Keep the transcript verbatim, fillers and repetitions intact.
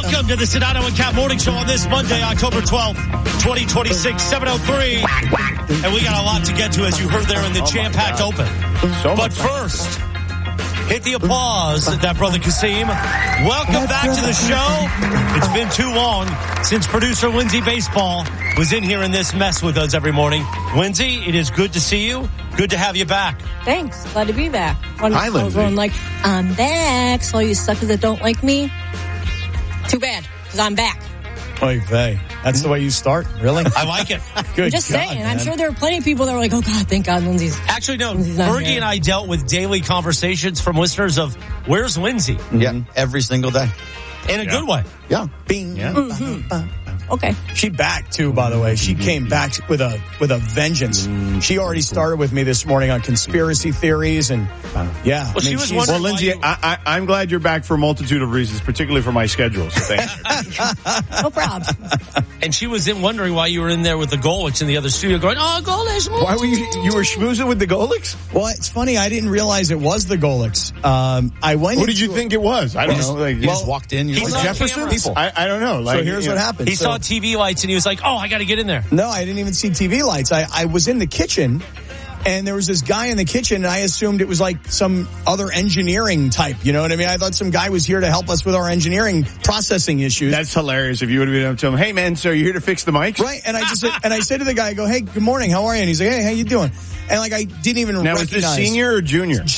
Welcome to the Sedano and Cat Morning Show on this Monday, October twelfth, twenty twenty-six, seven oh three. And we got a lot to get to, as you heard there in the oh jam-packed open. So but first, hit the applause, that brother Kasim. Welcome back to the show. It's been too long since producer Lindsay Baseball was in here in this mess with us every morning. Lindsay, it is good to see you. Good to have you back. Thanks. Glad to be back. One Hi, Lindsay. Going like, I'm back. So all you suckers that don't like me, too bad, because I'm back. Oy vey. That's the way you start? Really? I like it. Good I'm just God, saying. man. I'm sure there are plenty of people that are like, oh, God, thank God Lindsay's. Actually, no. Lindsay's not Fergie here. and I dealt with daily conversations from listeners of, where's Lindsay? Yeah, every single day. In a yeah. good way. Yeah. Bing. Yeah. Mm-hmm. Okay. She back too, by the way. She came back with a with a vengeance. She already started with me this morning on conspiracy theories, and yeah. Well, I mean, she was she's- wondering Well, Lindsay, why you- I, I, I'm glad you're back for a multitude of reasons, particularly for my schedule. So thank you. No problem. And she was in wondering why you were in there with the Golics in the other studio going, oh, Golics. Why were you, you were schmoozing with the Golics? Well, it's funny. I didn't realize it was the Golics. Um, I went. What did you into- think it was? I don't Well, know. Like, You just walked in. He You're saw like, Jefferson's? people. I, I don't know. Like, So here's you what know. happened. He So- saw T V lights and he was like, oh, I got to get in there. No, I didn't even see T V lights. I, I was in the kitchen, and there was this guy in the kitchen, and I assumed it was like some other engineering type. You know what I mean? I thought some guy was here to help us with our engineering processing issues. That's hilarious. If you would have been able to tell him, hey, man, so you're here to fix the mics? Right, and I just said, and I said to the guy, I go, hey, good morning, how are you? And he's like, hey, how you doing? And like I didn't even Now, recognize. is this senior or junior?